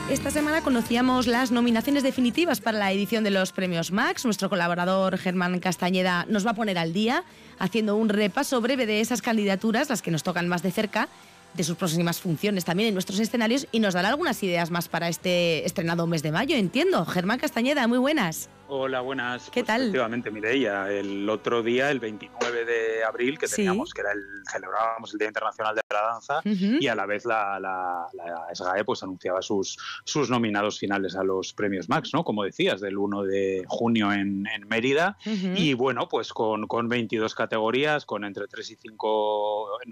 Esta semana conocíamos las nominaciones definitivas para la edición de los premios Max. Nuestro colaborador Germán Castañeda nos va a poner al día haciendo un repaso breve de esas candidaturas, las que nos tocan más de cerca, de sus próximas funciones también en nuestros escenarios, y nos dará algunas ideas más para este estrenado mes de mayo, entiendo. Germán Castañeda, muy buenas. Hola, buenas. ¿Qué tal? Efectivamente, Mireia, el otro día, el 29 de abril, que teníamos, que era celebrábamos el Día Internacional de la Danza, y a la vez la SGAE pues anunciaba sus nominados finales a los premios Max, ¿no? Como decías, del 1 de junio en Mérida, y bueno, pues con 22 categorías, con entre 3 y 5